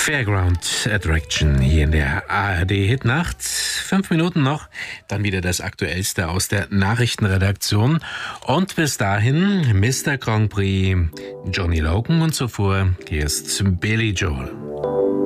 Fairground Attraction hier in der ARD Hitnacht. 5 Minuten noch, dann wieder das Aktuellste aus der Nachrichtenredaktion. Und bis dahin Mr. Grand Prix Johnny Logan und zuvor hier ist Billy Joel.